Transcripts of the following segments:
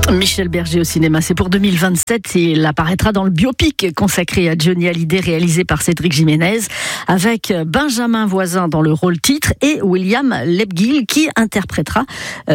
Michel Berger au cinéma, c'est pour 2027 et il apparaîtra dans le biopic consacré à Johnny Hallyday réalisé par Cédric Jiménez avec Benjamin Voisin dans le rôle titre et William Lebguil qui interprétera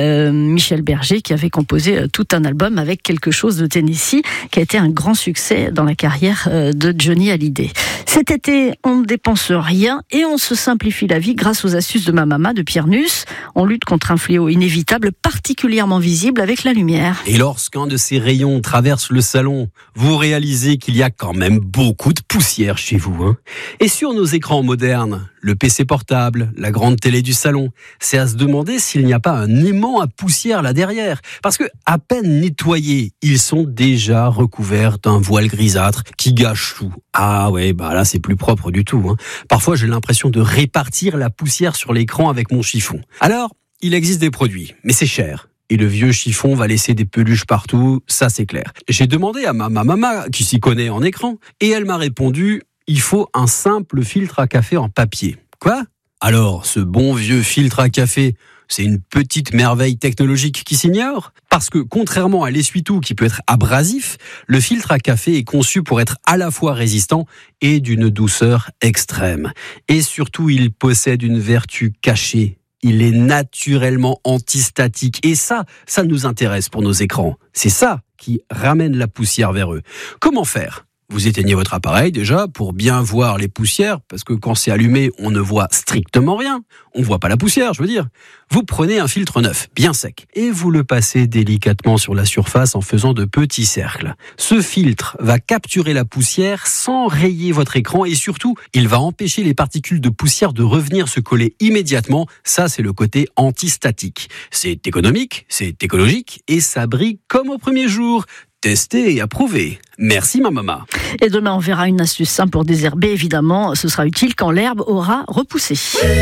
Michel Berger qui avait composé tout un album avec Quelque chose de Tennessee qui a été un grand succès dans la carrière de Johnny Hallyday. Cet été, on ne dépense rien et on se simplifie la vie grâce aux astuces de ma maman de Pierre Nuss. On lutte contre un fléau inévitable particulièrement visible avec la lumière. Et lorsqu'un de ces rayons traverse le salon, vous réalisez qu'il y a quand même beaucoup de poussière chez vous, hein. Et sur nos écrans modernes, le PC portable, la grande télé du salon, c'est à se demander s'il n'y a pas un aimant à poussière là derrière. Parce que, à peine nettoyés, ils sont déjà recouverts d'un voile grisâtre qui gâche tout. Ah ouais, là c'est plus propre du tout, hein. Parfois j'ai l'impression de répartir la poussière sur l'écran avec mon chiffon. Alors, il existe des produits, mais c'est cher. Et le vieux chiffon va laisser des peluches partout, ça c'est clair. J'ai demandé à ma maman, qui s'y connaît en écran, et elle m'a répondu, il faut un simple filtre à café en papier. Quoi ? Alors, ce bon vieux filtre à café, c'est une petite merveille technologique qui s'ignore ? Parce que, contrairement à l'essuie-tout qui peut être abrasif, le filtre à café est conçu pour être à la fois résistant et d'une douceur extrême. Et surtout, il possède une vertu cachée. Il est naturellement antistatique. Et ça nous intéresse pour nos écrans. C'est ça qui ramène la poussière vers eux. Comment faire ? Vous éteignez votre appareil déjà pour bien voir les poussières, parce que quand c'est allumé, on ne voit strictement rien. On ne voit pas la poussière, je veux dire. Vous prenez un filtre neuf, bien sec, et vous le passez délicatement sur la surface en faisant de petits cercles. Ce filtre va capturer la poussière sans rayer votre écran et surtout, il va empêcher les particules de poussière de revenir se coller immédiatement. Ça, c'est le côté antistatique. C'est économique, c'est écologique et ça brille comme au premier jour. Testé et approuvé. Merci ma maman. Et demain, on verra une astuce simple pour désherber. Évidemment, ce sera utile quand l'herbe aura repoussé.